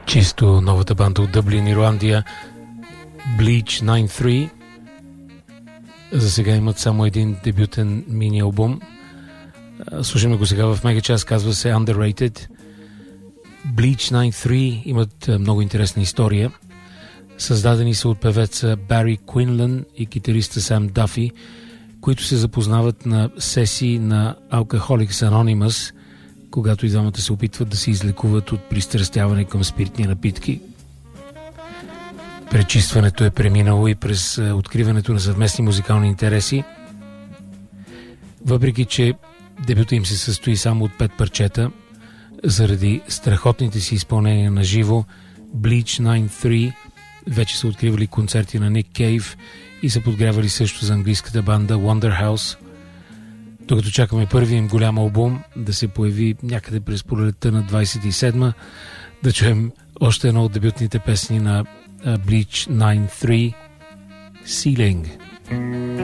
Чисто новата банда от Дъблин, Ирландия, Bleach 93. За сега имат само един дебютен мини-албум. Слушаме го сега в мегачас, казва се Underrated. Bleach 93 имат много интересна история. Създадени са от певеца Бари Куинлан и китариста Сам Дафи, които се запознават на сесии на Alcoholics Anonymous, когато и двамата се опитват да се излекуват от пристрастяване към спиртни напитки. Пречистването е преминало и през откриването на съвместни музикални интереси. Въпреки че дебюта им се състои само от 5 парчета, заради страхотните си изпълнения на живо, Bleach 93 вече са откривали концерти на Ник Кейв и са подгрявали също за английската банда Wonderhouse. Докато чакаме първия им голям албум да се появи някъде през пролетта на 27-ма, да чуем още едно от дебютните песни на Bleach 93, Ceiling.